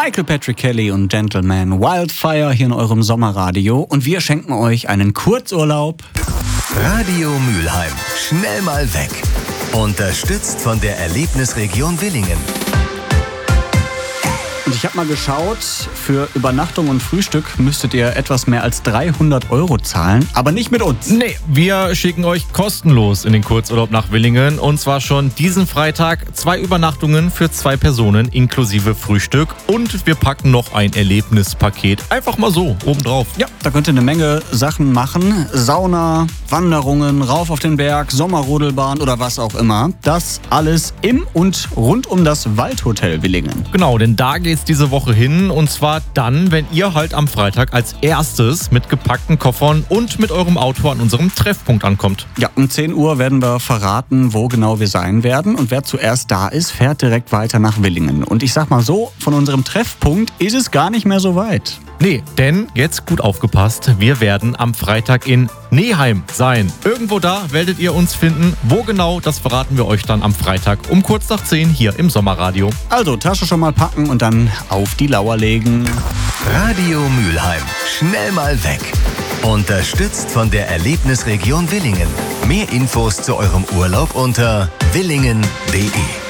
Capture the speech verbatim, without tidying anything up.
Michael Patrick Kelly und Gentleman Wildfire hier in eurem Sommerradio. Und wir schenken euch einen Kurzurlaub. Radio Mülheim. Schnell mal weg. Unterstützt von der Erlebnisregion Willingen. Und ich habe mal geschaut, für Übernachtung und Frühstück müsstet ihr etwas mehr als dreihundert Euro zahlen, aber nicht mit uns. Nee, wir schicken euch kostenlos in den Kurzurlaub nach Willingen und zwar schon diesen Freitag zwei Übernachtungen für zwei Personen inklusive Frühstück und wir packen noch ein Erlebnispaket einfach mal so obendrauf. Ja, da könnt ihr eine Menge Sachen machen. Sauna, Wanderungen, rauf auf den Berg, Sommerrodelbahn oder was auch immer. Das alles im und rund um das Waldhotel Willingen. Genau, denn da geht's diese Woche hin und zwar dann, wenn ihr halt am Freitag als erstes mit gepackten Koffern und mit eurem Auto an unserem Treffpunkt ankommt. Ja, um zehn Uhr werden wir verraten, wo genau wir sein werden und wer zuerst da ist, fährt direkt weiter nach Willingen. Und ich sag mal so, von unserem Treffpunkt ist es gar nicht mehr so weit. Nee, denn jetzt gut aufgepasst, wir werden am Freitag in Neheim sein. Irgendwo da werdet ihr uns finden. Wo genau, das verraten wir euch dann am Freitag um kurz nach zehn hier im Sommerradio. Also Tasche schon mal packen und dann auf die Lauer legen. Radio Mülheim. Schnell mal weg. Unterstützt von der Erlebnisregion Willingen. Mehr Infos zu eurem Urlaub unter willingen punkt de.